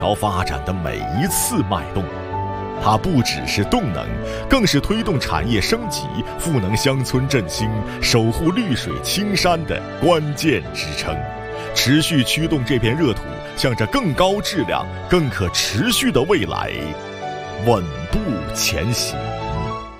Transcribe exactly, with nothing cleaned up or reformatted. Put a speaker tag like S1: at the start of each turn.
S1: 要发展的每一次脉动。它不只是动能，更是推动产业升级、赋能乡村振兴、守护绿水青山的关键支撑，持续驱动这片热土向着更高质量、更可持续的未来稳步前行。